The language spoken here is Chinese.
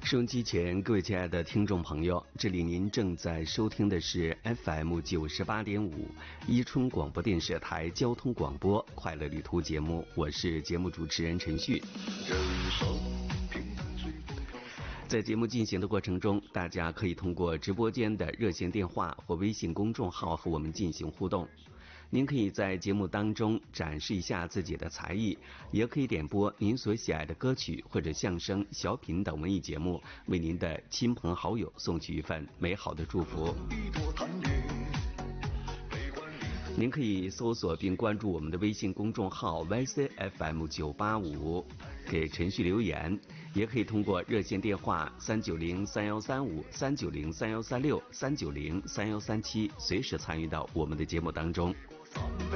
收音机前，各位亲爱的听众朋友，这里您正在收听的是 FM 98.5伊春广播电视台交通广播快乐旅途节目，我是节目主持人陈旭。在节目进行的过程中，大家可以通过直播间的热线电话或微信公众号和我们进行互动。您可以在节目当中展示一下自己的才艺，也可以点播您所喜爱的歌曲或者相声、小品等文艺节目，为您的亲朋好友送去一份美好的祝福。您可以搜索并关注我们的微信公众号 YCFM985，给陈旭留言，也可以通过热线电话3903135、3903136、3903137随时参与到我们的节目当中。